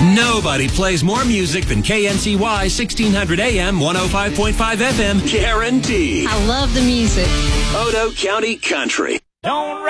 Nobody plays more music than KNCY 1600 AM, 105.5 FM, guaranteed. I love the music. Odo County Country. Don't